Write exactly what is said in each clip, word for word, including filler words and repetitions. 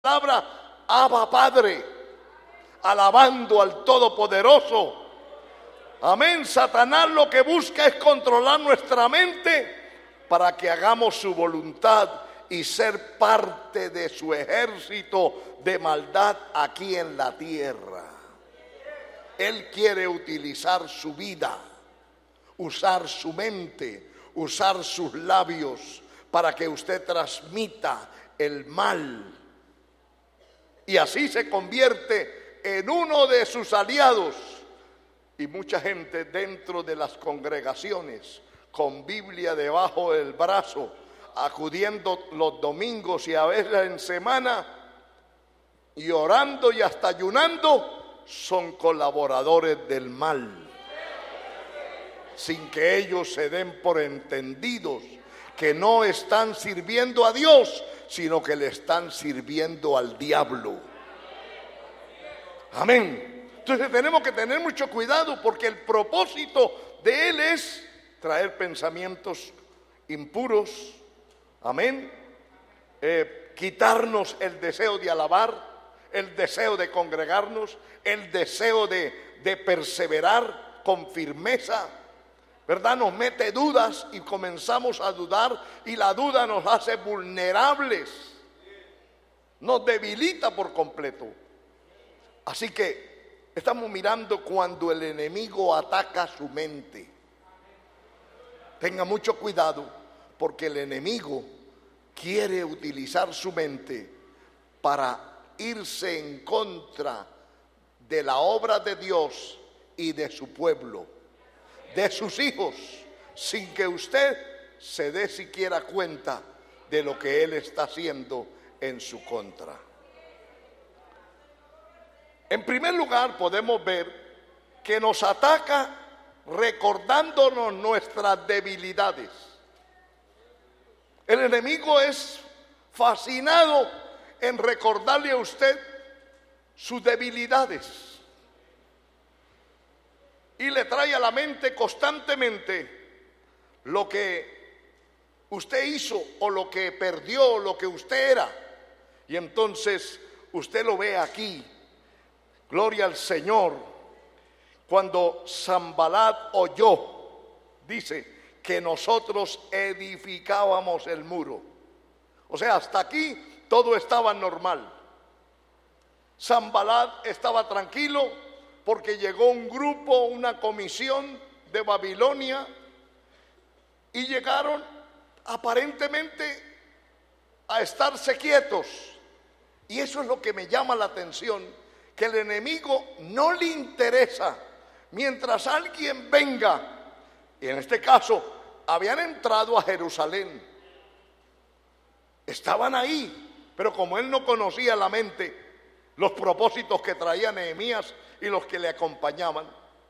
palabra Abba Padre, alabando al Todopoderoso. Amén. Satanás lo que busca es controlar nuestra mente para que hagamos su voluntad y ser parte de su ejército de maldad aquí en la tierra. Él quiere utilizar su vida, usar su mente, usar sus labios para que usted transmita el mal. Y así se convierte en uno de sus aliados. Y mucha gente dentro de las congregaciones, con Biblia debajo del brazo, acudiendo los domingos y a veces en semana, y orando y hasta ayunando, son colaboradores del mal, sin que ellos se den por entendidos que no están sirviendo a Dios, sino que le están sirviendo al diablo. Amén. Entonces tenemos que tener mucho cuidado, porque el propósito de él es traer pensamientos impuros. Amén. Eh, quitarnos el deseo de alabar, el deseo de congregarnos, el deseo de, de perseverar con firmeza, ¿verdad? Nos mete dudas y comenzamos a dudar, y la duda nos hace vulnerables, nos debilita por completo. Así que estamos mirando cuando el enemigo ataca su mente. Tenga mucho cuidado, porque el enemigo quiere utilizar su mente para irse en contra de la obra de Dios y de su pueblo, de sus hijos, sin que usted se dé siquiera cuenta de lo que él está haciendo en su contra. En primer lugar, podemos ver que nos ataca recordándonos nuestras debilidades. El enemigo es fascinado en recordarle a usted sus debilidades, y le trae a la mente constantemente lo que usted hizo o lo que perdió, lo que usted era. Y entonces usted lo ve aquí. Gloria al Señor. Cuando Sanbalat oyó, dice que nosotros edificábamos el muro. O sea, hasta aquí todo estaba normal. Sanbalat estaba tranquilo porque llegó un grupo, una comisión de Babilonia, y llegaron aparentemente a estarse quietos. Y eso es lo que me llama la atención, que el enemigo no le interesa mientras alguien venga. Y en este caso habían entrado a Jerusalén, estaban ahí, pero como él no conocía la mente, los propósitos que traía Nehemías y los que le acompañaban,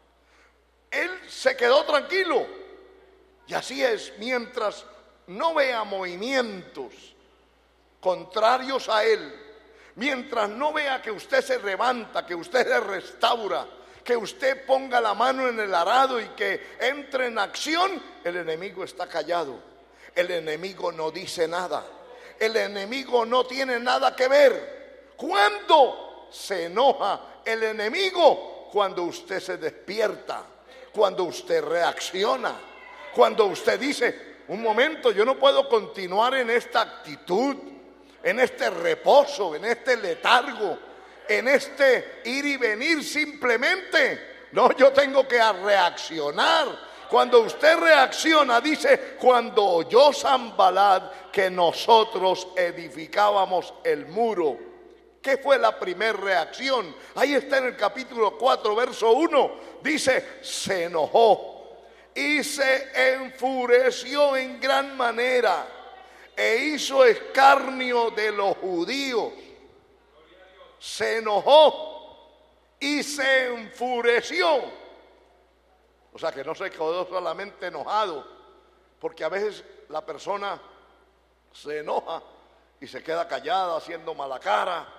él se quedó tranquilo. Y así es, mientras no vea movimientos contrarios a él, mientras no vea que usted se levanta, que usted se restaura, que usted ponga la mano en el arado y que entre en acción, el enemigo está callado. El enemigo no dice nada. El enemigo no tiene nada que ver. ¿Cuándo se enoja el enemigo? Cuando usted se despierta, cuando usted reacciona, cuando usted dice: un momento, yo no puedo continuar en esta actitud, en este reposo, en este letargo, en este ir y venir simplemente. No, yo tengo que reaccionar. Cuando usted reacciona, dice: cuando oyó Sanbalat que nosotros edificábamos el muro. ¿Qué fue la primera reacción? Ahí está en el capítulo cuatro, verso uno. Dice: se enojó y se enfureció en gran manera, e hizo escarnio de los judíos. Se enojó y se enfureció. O sea, que no se quedó solamente enojado, porque a veces la persona se enoja y se queda callada, haciendo mala cara,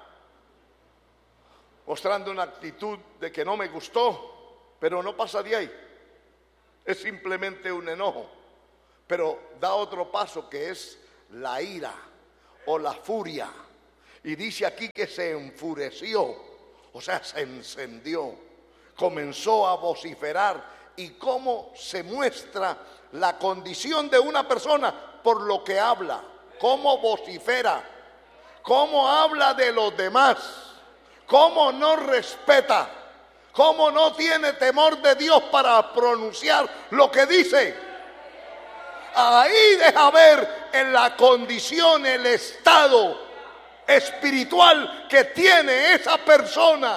mostrando una actitud de que no me gustó, pero no pasa de ahí. Es simplemente un enojo, pero da otro paso, que es la ira o la furia. Y dice aquí que se enfureció, o sea, se encendió, comenzó a vociferar. ¿Y cómo se muestra la condición de una persona? Por lo que habla, cómo vocifera, cómo habla de los demás, cómo no respeta, cómo no tiene temor de Dios para pronunciar lo que dice. Ahí deja ver en la condición, el estado espiritual que tiene esa persona.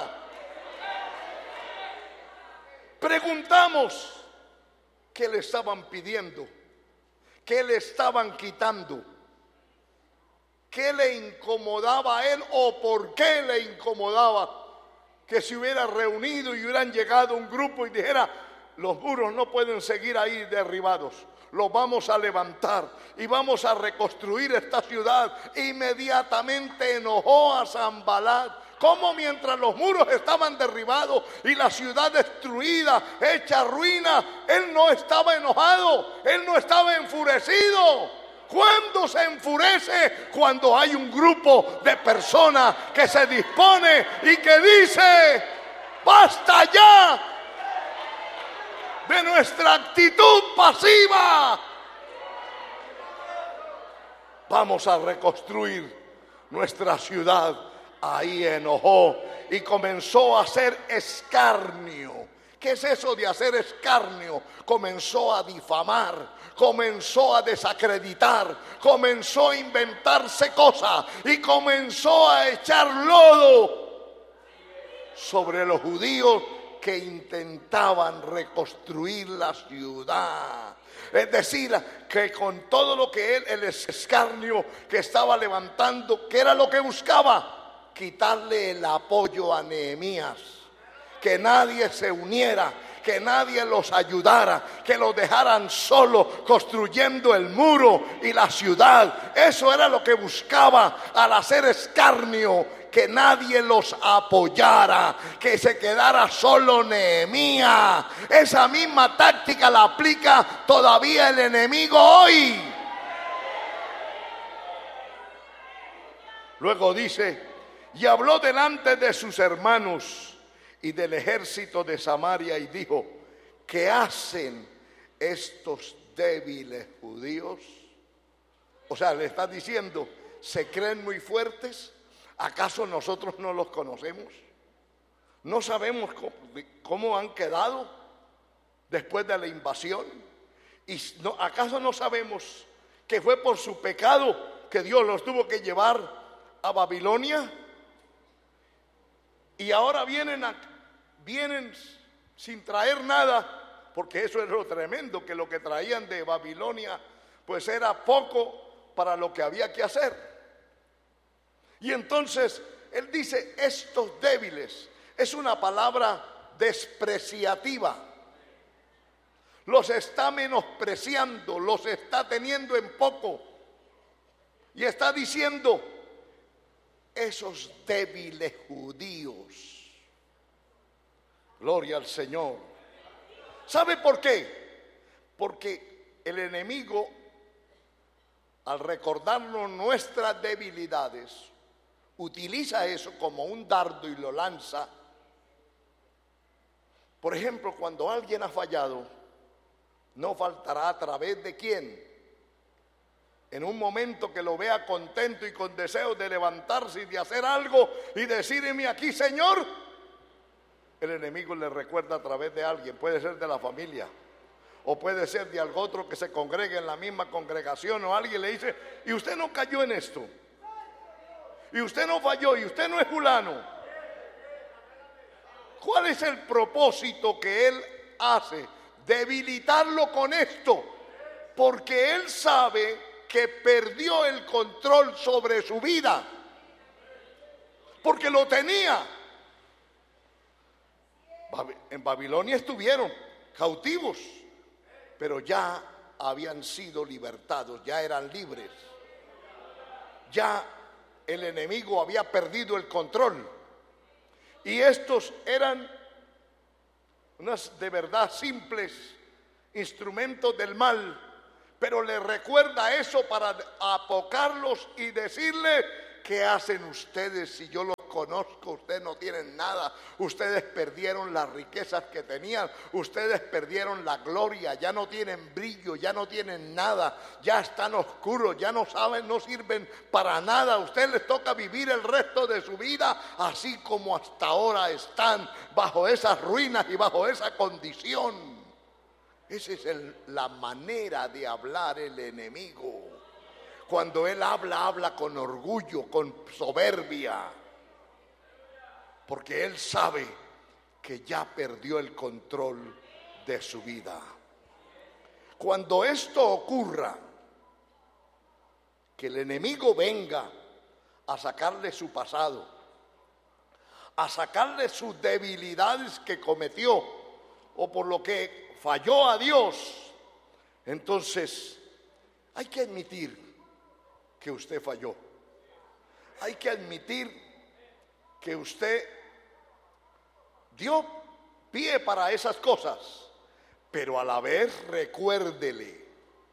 Preguntamos, ¿qué le estaban pidiendo? ¿Qué le estaban quitando? ¿Qué le incomodaba a él o por qué le incomodaba? Que se hubiera reunido y hubieran llegado un grupo y dijera, los muros no pueden seguir ahí derribados, los vamos a levantar y vamos a reconstruir esta ciudad. Inmediatamente enojó a Sanbalat. Como mientras los muros estaban derribados y la ciudad destruida, hecha ruina, él no estaba enojado, él no estaba enfurecido. ¿Cuándo se enfurece? Cuando hay un grupo de personas que se dispone y que dice, basta ya de nuestra actitud pasiva. Vamos a reconstruir nuestra ciudad. Ahí enojó y comenzó a hacer escarnio. ¿Qué es eso de hacer escarnio? Comenzó a difamar, comenzó a desacreditar, comenzó a inventarse cosas y comenzó a echar lodo sobre los judíos que intentaban reconstruir la ciudad. Es decir, que con todo lo que él, el escarnio que estaba levantando, ¿qué era lo que buscaba? Quitarle el apoyo a Nehemías, que nadie se uniera, que nadie los ayudara, que los dejaran solos construyendo el muro y la ciudad. Eso era lo que buscaba al hacer escarnio, que nadie los apoyara, que se quedara solo Nehemías. Esa misma táctica la aplica todavía el enemigo hoy. Luego dice, y habló delante de sus hermanos y del ejército de Samaria y dijo, ¿qué hacen estos débiles judíos? O sea, le está diciendo, ¿se creen muy fuertes? ¿Acaso nosotros no los conocemos? ¿No sabemos cómo, cómo han quedado después de la invasión? ¿Y no, acaso no sabemos que fue por su pecado que Dios los tuvo que llevar a Babilonia? Y ahora vienen, a, vienen sin traer nada, porque eso es lo tremendo, que lo que traían de Babilonia pues era poco para lo que había que hacer. Y entonces él dice, estos débiles, es una palabra despreciativa. Los está menospreciando, los está teniendo en poco. Y está diciendo, esos débiles judíos. Gloria al Señor. ¿Sabe por qué? Porque el enemigo, al recordarnos nuestras debilidades, utiliza eso como un dardo y lo lanza. Por ejemplo, cuando alguien ha fallado, no faltará a través de quién. En un momento que lo vea contento y con deseo de levantarse y de hacer algo y decirme aquí, Señor, el enemigo le recuerda a través de alguien. Puede ser de la familia o puede ser de algo otro que se congregue en la misma congregación, o alguien le dice, y usted no cayó en esto, y usted no falló, y usted no es fulano. ¿Cuál es el propósito que él hace? Debilitarlo con esto, porque él sabe que perdió el control sobre su vida, porque lo tenía. En Babilonia estuvieron cautivos, pero ya habían sido libertados, ya eran libres. Ya el enemigo había perdido el control. Y estos eran unas de verdad simples instrumentos del mal, pero le recuerda eso para apocarlos y decirle ¿qué hacen ustedes si yo los conozco? Ustedes no tienen nada, ustedes perdieron las riquezas que tenían, ustedes perdieron la gloria, ya no tienen brillo, ya no tienen nada, ya están oscuros, ya no saben, no sirven para nada. A ustedes les toca vivir el resto de su vida así como hasta ahora están, bajo esas ruinas y bajo esa condición. Esa es el, la manera de hablar el enemigo. Cuando él habla, habla con orgullo, con soberbia, porque él sabe que ya perdió el control de su vida. Cuando esto ocurra, que el enemigo venga a sacarle su pasado, a sacarle sus debilidades que cometió o por lo que falló a Dios, entonces hay que admitir que usted falló. Hay que admitir que usted dio pie para esas cosas, pero a la vez recuérdele,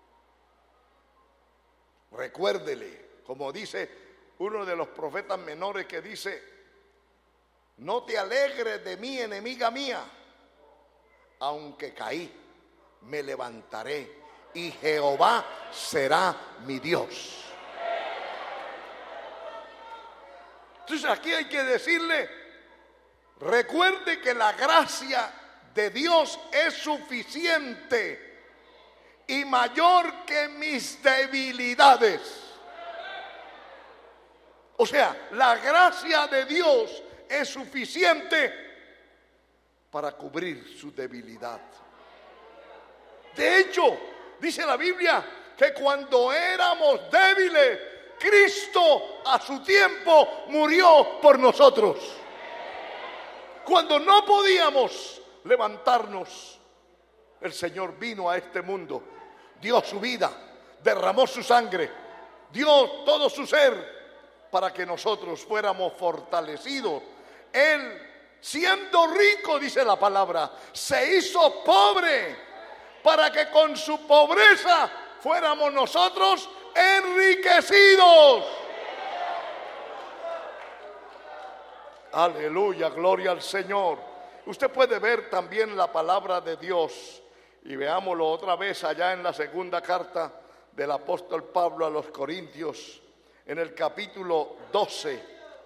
recuérdele, como dice uno de los profetas menores que dice: no te alegres de mí, enemiga mía, aunque caí, me levantaré y Jehová será mi Dios. Entonces aquí hay que decirle: recuerde que la gracia de Dios es suficiente y mayor que mis debilidades. O sea, la gracia de Dios es suficiente para cubrir su debilidad. De hecho, dice la Biblia que cuando éramos débiles, Cristo a su tiempo murió por nosotros. Cuando no podíamos levantarnos, el Señor vino a este mundo, dio su vida, derramó su sangre, dio todo su ser para que nosotros fuéramos fortalecidos. Él, siendo rico, dice la palabra, se hizo pobre para que con su pobreza fuéramos nosotros enriquecidos. Aleluya, gloria al Señor. Usted puede ver también la palabra de Dios y veámoslo otra vez allá en la segunda carta del apóstol Pablo a los Corintios, en el capítulo doce,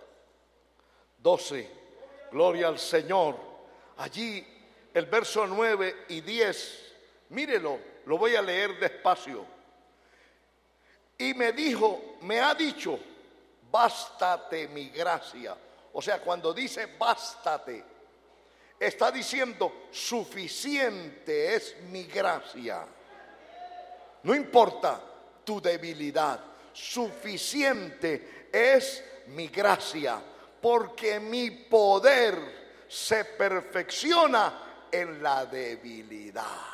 doce, gloria al Señor. Allí el verso nueve y diez, mírelo, lo voy a leer despacio. Y me dijo, me ha dicho, bástate mi gracia. O sea, cuando dice bástate, está diciendo suficiente es mi gracia. No importa tu debilidad, suficiente es mi gracia, porque mi poder se perfecciona en la debilidad.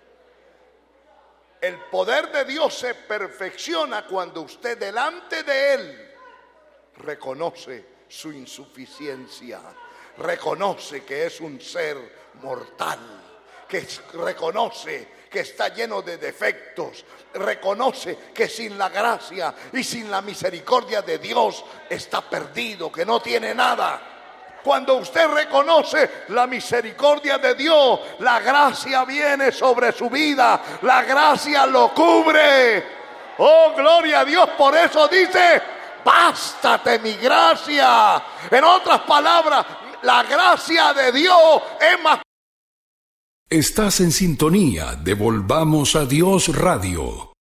El poder de Dios se perfecciona cuando usted delante de Él reconoce su insuficiencia, reconoce que es un ser mortal, que reconoce que está lleno de defectos, reconoce que sin la gracia y sin la misericordia de Dios está perdido, que no tiene nada. Cuando usted reconoce la misericordia de Dios, la gracia viene sobre su vida, la gracia lo cubre. Oh, gloria a Dios, por eso dice, bástate mi gracia. En otras palabras, la gracia de Dios es más. Estás en sintonía de Volvamos a Dios Radio.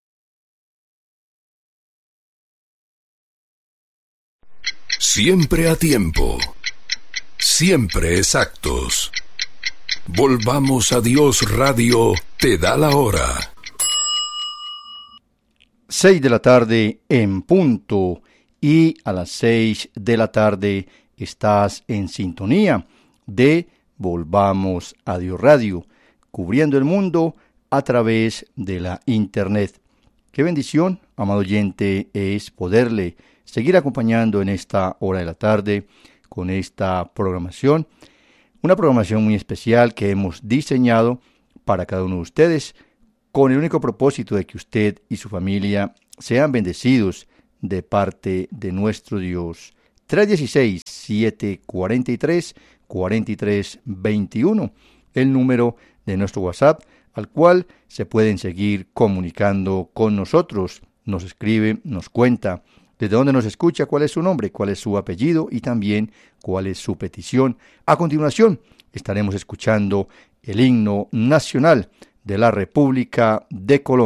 Siempre a tiempo. Siempre exactos. Volvamos a Dios Radio te da la hora. Seis de la tarde en punto, y a las seis de la tarde estás en sintonía de Volvamos a Dios Radio, cubriendo el mundo a través de la internet. Qué bendición, amado oyente, es poderle seguir acompañando en esta hora de la tarde con esta programación, una programación muy especial que hemos diseñado para cada uno de ustedes con el único propósito de que usted y su familia sean bendecidos de parte de nuestro Dios. tres uno seis, siete cuatro tres, cuatro tres dos uno, el número de nuestro WhatsApp, al cual se pueden seguir comunicando con nosotros. Nos escribe, nos cuenta desde dónde nos escucha, cuál es su nombre, cuál es su apellido y también cuál es su petición. A continuación, estaremos escuchando el himno nacional de la República de Colombia.